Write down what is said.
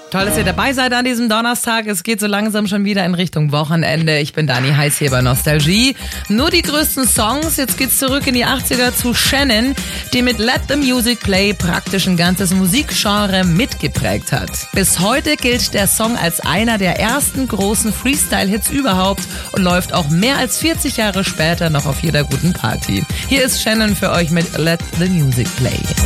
Toll, dass ihr dabei seid an diesem Donnerstag. Es geht so langsam schon wieder in Richtung Wochenende. Ich bin Dani Heiß hier bei Nostalgie. Nur die größten Songs. Jetzt geht's zurück in die 80er zu Shannon, die mit Let the Music Play praktisch ein ganzes Musikgenre mitgeprägt hat. Bis heute gilt der Song als einer der ersten großen Freestyle-Hits überhaupt und läuft auch mehr als 40 Jahre später noch auf jeder guten Party. Hier ist Shannon für euch mit Let the Music Play.